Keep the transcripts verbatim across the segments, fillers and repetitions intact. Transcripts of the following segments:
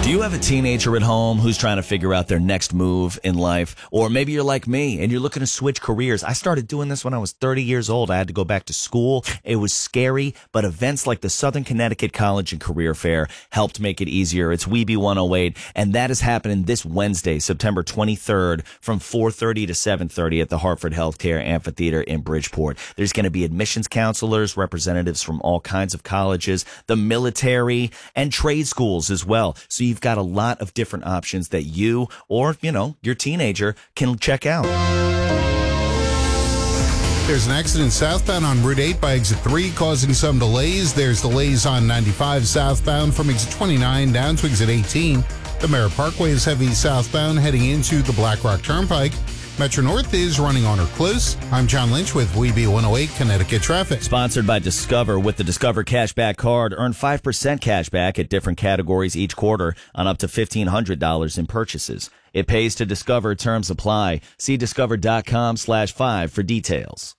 Do you have a teenager at home who's trying to figure out their next move in life? Or maybe you're like me and you're looking to switch careers. I started doing this when I was thirty years old. I had to go back to school. It was scary, but events like the Southern Connecticut College and Career Fair helped make it easier. It's Weeby one oh eight, and that is happening this Wednesday, September twenty-third, from four thirty to seven thirty at the Hartford Healthcare Amphitheater in Bridgeport. There's going to be admissions counselors, representatives from all kinds of colleges, the military, and trade schools as well. So you've got a lot of different options that you or, you know, your teenager can check out. There's an accident southbound on Route eight by exit three causing some delays. There's delays on ninety-five southbound from exit twenty-nine down to exit eighteen. The Merritt Parkway is heavy southbound heading into the Black Rock Turnpike. Metro North is running on or close. I'm John Lynch with Weeby one oh eight Connecticut Traffic. Sponsored by Discover. With the Discover Cashback Card, earn five percent cash back at different categories each quarter on up to fifteen hundred dollars in purchases. It pays to Discover. Terms apply. See discover.com slash five for details.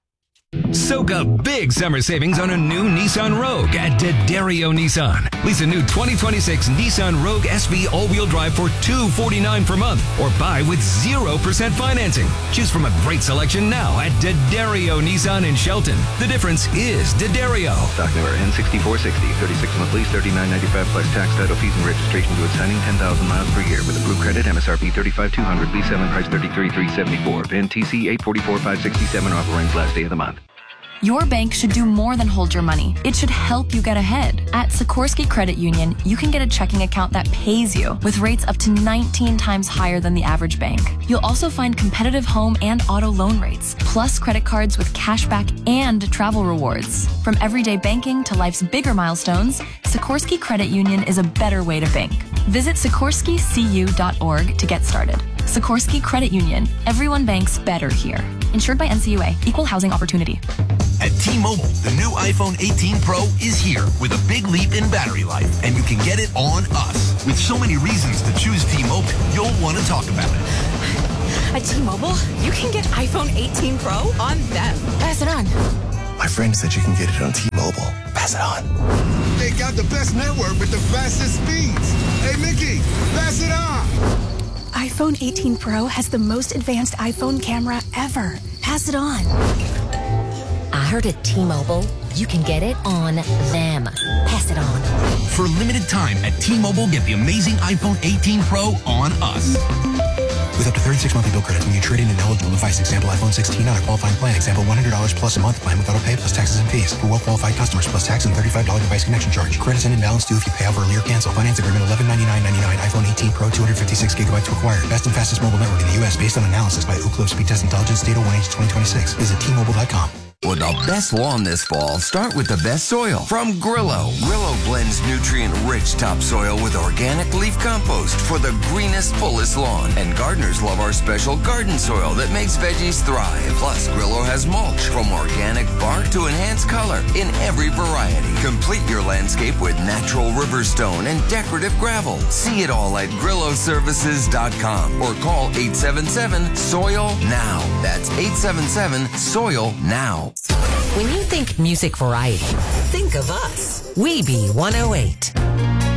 Soak up big summer savings on a new Nissan Rogue at D'Addario Nissan. Lease a new twenty twenty-six Nissan Rogue S V all-wheel drive for two hundred forty-nine dollars per month or buy with zero percent financing. Choose from a great selection now at D'Addario Nissan in Shelton. The difference is D'Addario. Stock number N sixty-four sixty, thirty-six month lease, thirty-nine ninety-five plus tax, title fees, and registration to its signing, ten thousand miles per year. With approved credit, M S R P thirty-five two hundred, lease seven price thirty-three three seventy-four. V I N T C eight forty-four five sixty-seven, offer ends last day of the month. Your bank should do more than hold your money. It should help you get ahead. At Sikorsky Credit Union, you can get a checking account that pays you with rates up to nineteen times higher than the average bank. You'll also find competitive home and auto loan rates, plus credit cards with cashback and travel rewards. From everyday banking to life's bigger milestones, Sikorsky Credit Union is a better way to bank. Visit Sikorsky C U dot org to get started. Sikorsky Credit Union. Everyone banks better here. Insured by N C U A. Equal housing opportunity. At T-Mobile, the new iPhone eighteen Pro is here with a big leap in battery life, and you can get it on us. With so many reasons to choose T-Mobile, you'll want to talk about it. At T-Mobile, you can get iPhone eighteen Pro on them. Pass it on. My friend said you can get it on T-Mobile. Pass it on. They got the best network with the fastest speeds. Hey, Mickey, pass it on. iPhone eighteen Pro has the most advanced iPhone camera ever. Pass it on. I heard at T-Mobile, you can get it on them. Pass it on. For a limited time at T-Mobile, get the amazing iPhone eighteen Pro on us. With up to thirty-six monthly bill credits when you trade in an eligible device. Example, iPhone sixteen on a qualifying plan. Example, one hundred dollars plus a month plan with auto pay plus taxes and fees. For well-qualified customers plus tax and thirty-five dollars device connection charge. Credits and balance due if you pay out early or cancel. Finance agreement eleven ninety-nine ninety-nine. iPhone eighteen Pro, two hundred fifty-six gigabytes required. Best and fastest mobile network in the U S based on analysis by Ookla Speed Test Intelligence. Data one H twenty twenty-six. Visit T Mobile dot com. For the best lawn this fall, start with the best soil from Grillo. Grillo blends nutrient-rich topsoil with organic leaf compost for the greenest, fullest lawn. And gardeners love our special garden soil that makes veggies thrive. Plus, Grillo has mulch from organic bark to enhanced color in every variety. Complete your landscape with natural river stone and decorative gravel. See it all at Grillo Services dot com or call eight seven seven, soil now. That's eight seven seven, soil now. When you think music variety, think of us. Weeby one oh eight.